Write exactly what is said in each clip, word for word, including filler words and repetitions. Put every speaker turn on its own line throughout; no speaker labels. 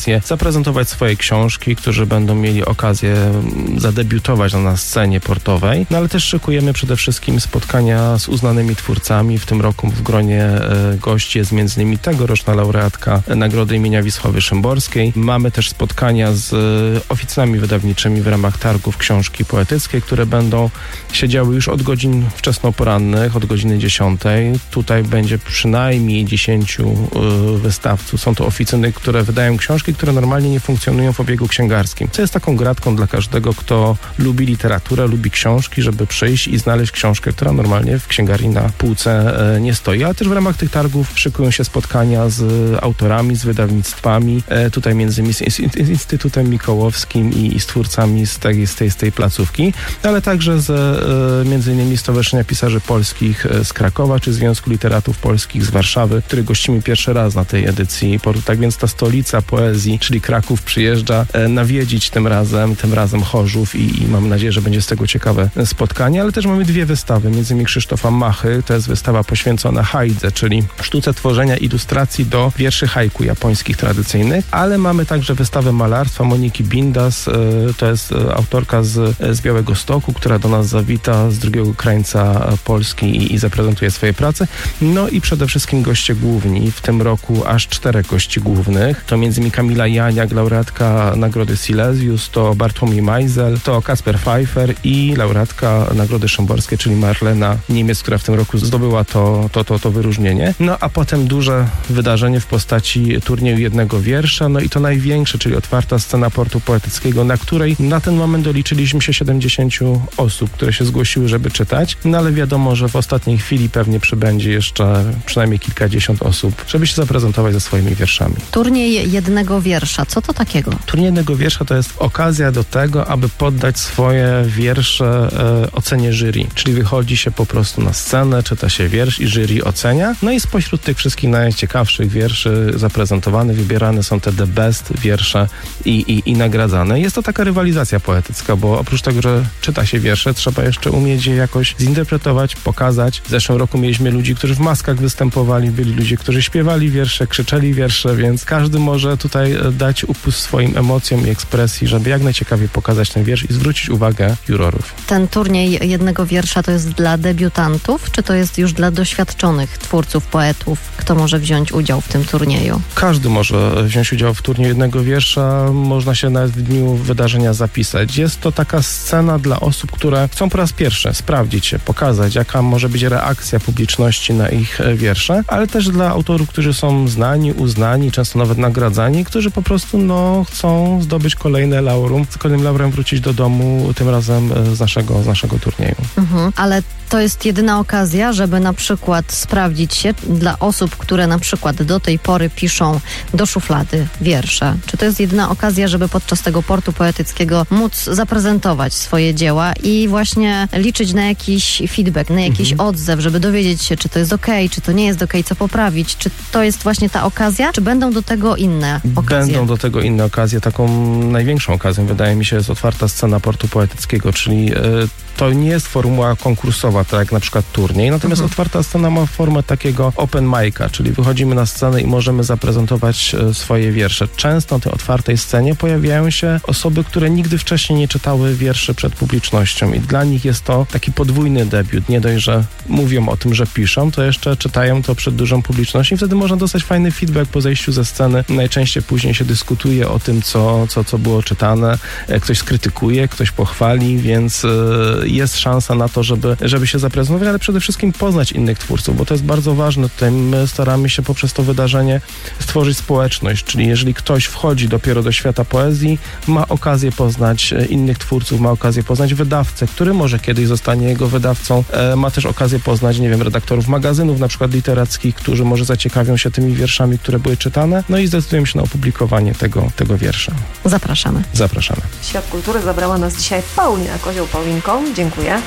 zaprezentować swoje książki, którzy będą mieli okazję zadebiutować na scenie portowej, no ale też szykujemy przede wszystkim spotkania z uznanymi twórcami. W tym roku w gronie e, gości jest między innymi tegoroczna laureatka Nagrody imienia Wisławy Szymborskiej. Mamy też spotkania z e, oficjami wydawniczymi w ramach targów książki poetyckiej, które będą się działy już od godzin wczesnoporannych, od godziny dziesiątej. Tutaj będzie przynajmniej dziesięciu e, wystawców. Są to oficyny, które wydają książki, które normalnie nie funkcjonują w obiegu księgarskim. Co jest taką gratką dla każdego, kto lubi literaturę, lubi książki, żeby przyjść i znaleźć książkę, która normalnie w księgarni na półce e, nie stoi. Ale też w ramach tych targów szykują się spotkania z autorami, z wydawnictwami, e, tutaj między innymi z Instytutem Mikołowskim i, i z twórcami z tej, z tej, z tej placówki, ale także z e, między innymi Stowarzyszenia Pisarzy Polskich z Krakowa, czy Związku Literatów Polskich z Warszawy, który gościmy pierwszy raz na tej edycji portu. Tak więc ta stolica poezji, czyli Kraków, przyjeżdża e, nawiedzić tym razem, tym razem Chorzów i, i mam nadzieję, że będzie z tego ciekawe spotkanie, ale też mamy dwie wystawy, między innymi Krzysztofa Machy, to jest wystawa poświęcona hajdze, czyli sztuce tworzenia ilustracji do wierszy haiku japońskich tradycyjnych, ale mamy także wystawę malarstwa Moniki Bindas, e, to jest e, autorka z, z Białegostoku, która do nas zawita z drugiego krańca Polski i, i zaprezentuje swoje prace. No i przede wszystkim goście główni, w tym roku aż czterech gości głównych, to między innymi Kamila Janiak, laureatka Nagrody Silesius, to Bartłomiej Majzel, to Kasper Pfeiffer i laureatka Nagrody Szymborskiej, czyli Marlena Niemiec, która w tym roku zdobyła to, to, to, to wyróżnienie. No a potem duże wydarzenie w postaci turnieju jednego wiersza, no i to największe, czyli otwarta scena portu poetyckiego, na której na ten moment doliczyliśmy się siedemdziesięciu osób, które się zgłosiły, żeby czytać, no ale wiadomo, że w ostatniej chwili pewnie przybędzie jeszcze przynajmniej kilkadziesiąt osób, żeby się zaprezentować ze swoimi wierszami.
Turniej jednego wiersza, co to takiego?
Turniej jednego wiersza to jest okazja do tego, aby poddać swoje wiersze e, ocenie jury, czyli wychodzi się po prostu na scenę, czyta się wiersz i jury ocenia, no i spośród tych wszystkich najciekawszych wierszy zaprezentowanych, wybierane są te the best wiersze i, i, i nagradzane. Jest to taka rywalizacja poetycka, bo oprócz tego, że czyta się wiersze, trzeba jeszcze umieć je jakoś zinterpretować, pokazać. W zeszłym roku mieliśmy ludzi, którzy w maskach występowali, byli ludzie, którzy śpiewali wiersze, krzyczeli wiersze, więc każdy może tutaj dać upust swoim emocjom i ekspresji, żeby jak najciekawiej pokazać ten wiersz i zwrócić uwagę jurorów.
Ten turniej jednego wiersza to jest dla debiutantów, czy to jest już dla doświadczonych twórców, poetów? Kto może wziąć udział w tym turnieju?
Każdy może wziąć udział w turnieju jednego wiersza, można się nawet w dniu wydarzenia zapisać. Jest to taka scena dla osób, które chcą po raz pierwszy sprawdzić się, pokazać, jaka może być reakcja publiczności na ich wiersze, ale też dla autorów, którzy są znani, uznani, często nawet nagradzani, którzy po prostu no, chcą zdobyć kolejne laurum, z kolejnym laurem wrócić do domu, tym razem z naszego, z naszego turnieju.
Mhm, ale to jest jedyna okazja, żeby na przykład sprawdzić się dla osób, które na przykład do tej pory piszą do szuflady wiersze. Czy to jest jedyna okazja, żeby podczas tego portu poetyckiego móc zaprezentować swoje dzieła i właśnie liczyć na jakiś feedback, na jakiś mhm. odzew, żeby dowiedzieć się, czy to jest okej, czy to nie jest okej, co poprawić, czy to jest właśnie ta okazja, czy będą do tego inne okazje?
Będą do tego inne okazje. Taką największą okazją, wydaje mi się, jest otwarta scena portu poetyckiego, czyli yy, to nie jest formuła konkursowa, tak jak na przykład turniej, natomiast mhm. otwarta scena ma formę takiego open mic'a, czyli wychodzimy na scenę i możemy zaprezentować e, swoje wiersze. Często na tej otwartej scenie pojawiają się osoby, które nigdy wcześniej nie czytały wierszy przed publicznością i dla nich jest to taki podwójny debiut. Nie dość, że mówią o tym, że piszą, to jeszcze czytają to przed dużą publicznością i wtedy można dostać fajny feedback po zejściu ze sceny. Najczęściej później się dyskutuje o tym, co, co, co było czytane. Ktoś skrytykuje, ktoś pochwali, więc e, jest szansa na to, żeby, żeby się zaprezentować, ale przede wszystkim poznać innych twórców, bo to jest bardzo ważne. Tutaj my staramy się poprzez to wydarzenie stworzyć społeczność, czyli jeżeli ktoś wchodzi dopiero do świata poezji, ma okazję poznać innych twórców, ma okazję poznać wydawcę, który może kiedyś zostanie jego wydawcą, e, ma też okazję poznać, nie wiem, redaktorów magazynów, na przykład literackich, którzy może zaciekawią się tymi wierszami, które były czytane, no i zdecydują się na opublikowanie tego, tego wiersza.
Zapraszamy.
Zapraszamy.
W Świat Kultury zabrała nas dzisiaj Paulina Kozioł-Paulinką. Dziękuję.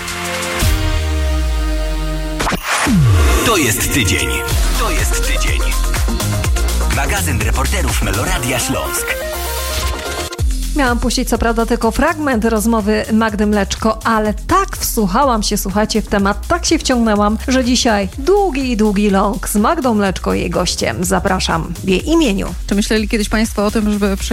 To jest tydzień. To jest tydzień. Magazyn reporterów Meloradia Śląsk.
Miałam puścić co prawda tylko fragment rozmowy Magdy Mleczko, ale tak wsłuchałam się, słuchajcie, w temat, tak się wciągnęłam, że dzisiaj długi, długi long z Magdą Mleczko, jej gościem. Zapraszam w jej imieniu.
Czy myśleli kiedyś Państwo o tym, żeby